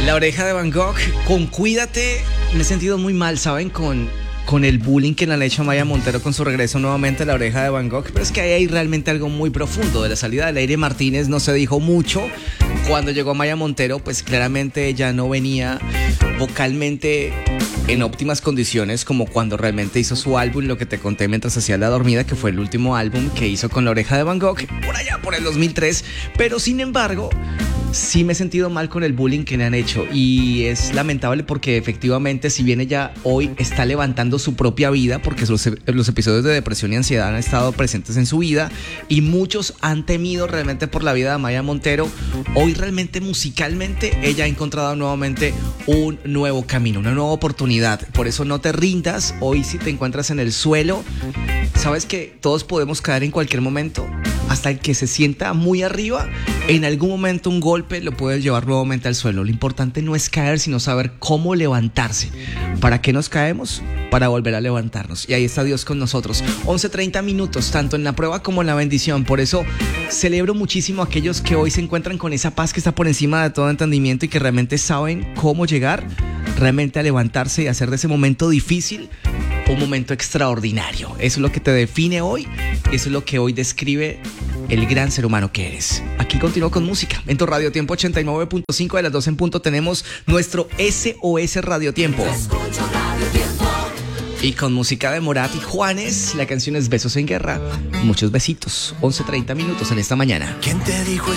La Oreja de Van Gogh, con Cuídate, me he sentido muy mal, ¿saben? Con el bullying que le han hecho a Maya Montero con su regreso nuevamente a La Oreja de Van Gogh. Pero es que ahí hay realmente algo muy profundo. De la salida de Leire Martínez no se dijo mucho. Cuando llegó Maya Montero, pues claramente ella no venía vocalmente en óptimas condiciones como cuando realmente hizo su álbum, lo que te conté mientras hacía La Dormida, que fue el último álbum que hizo con La Oreja de Van Gogh, por allá por el 2003. Pero sin embargo, sí me he sentido mal con el bullying que le han hecho y es lamentable porque efectivamente, si bien ella hoy está levantando su propia vida, porque los episodios de depresión y ansiedad han estado presentes en su vida y muchos han temido realmente por la vida de Maya Montero, hoy realmente musicalmente ella ha encontrado nuevamente un nuevo camino, una nueva oportunidad. Por eso no te rindas. Hoy, si te encuentras en el suelo, sabes que todos podemos caer en cualquier momento. Hasta el que se sienta muy arriba, en algún momento un golpe lo puede llevar nuevamente al suelo. Lo importante no es caer, sino saber cómo levantarse. ¿Para qué nos caemos? Para volver a levantarnos. Y ahí está Dios con nosotros. 11:30 minutos, tanto en la prueba como en la bendición. Por eso celebro muchísimo a aquellos que hoy se encuentran con esa paz que está por encima de todo entendimiento y que realmente saben cómo llegar realmente a levantarse y hacer de ese momento difícil un momento extraordinario. Eso es lo que te define hoy. Eso es lo que hoy describe el gran ser humano que eres. Aquí continúo con música. En tu Radio Tiempo 89.5, de las 12 en punto tenemos nuestro SOS Radio Tiempo. Y con música de Morat y Juanes, la canción es Besos en Guerra. Muchos besitos. 11:30 minutos en esta mañana. ¿Quién te dijo